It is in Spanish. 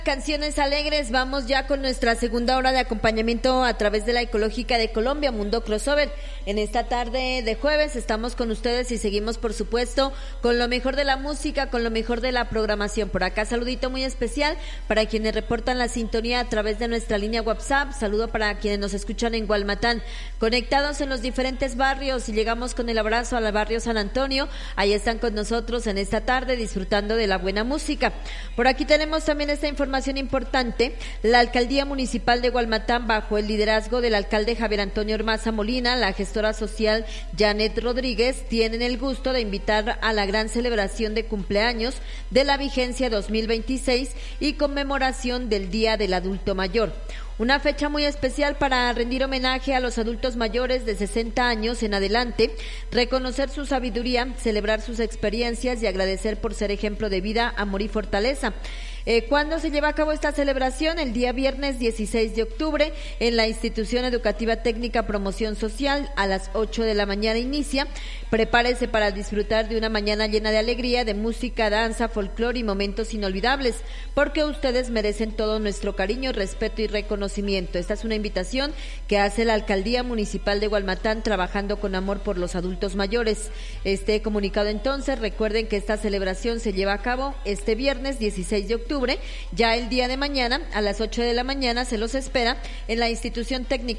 Canciones alegres, vamos ya con nuestra segunda hora de acompañamiento a través de la Ecológica de Colombia, Mundo Crossover. En esta tarde de jueves estamos con ustedes y seguimos, por supuesto, con lo mejor de la música, con lo mejor de la programación. Por acá, saludito muy especial para quienes reportan la sintonía a través de nuestra línea WhatsApp. Saludo para quienes nos escuchan en Gualmatán, conectados en los diferentes barrios, y llegamos con el abrazo al barrio San Antonio. Ahí están con nosotros en esta tarde disfrutando de la buena música. Por aquí tenemos también esta información importante. La Alcaldía Municipal de Gualmatán, bajo el liderazgo del alcalde Javier Antonio Ormaza Molina, la gestora social Janet Rodríguez, tienen el gusto de invitar a la gran celebración de cumpleaños de la vigencia 2026 y conmemoración del Día del Adulto Mayor. Una fecha muy especial para rendir homenaje a los adultos mayores de 60 años en adelante, reconocer su sabiduría, celebrar sus experiencias y agradecer por ser ejemplo de vida, amor y fortaleza. ¿Cuándo se lleva a cabo esta celebración? El día viernes 16 de octubre en la Institución Educativa Técnica Promoción Social, a las 8 de la mañana inicia. Prepárese para disfrutar de una mañana llena de alegría, de música, danza, folclore y momentos inolvidables, porque ustedes merecen todo nuestro cariño, respeto y reconocimiento. Esta es una invitación que hace la Alcaldía Municipal de Gualmatán, trabajando con amor por los adultos mayores. Este comunicado, entonces, recuerden que esta celebración se lleva a cabo este viernes 16 de octubre. Ya el día de mañana a las 8 de la mañana se los espera en la Institución Técnica